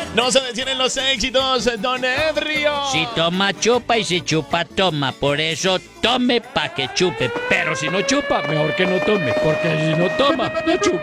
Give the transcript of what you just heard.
No se detienen los éxitos, don Edrio. Si toma, chupa, y si chupa, toma. Por eso tome pa' que chupe. Pero si no chupa, mejor que no tome. Porque si no toma, no chupa.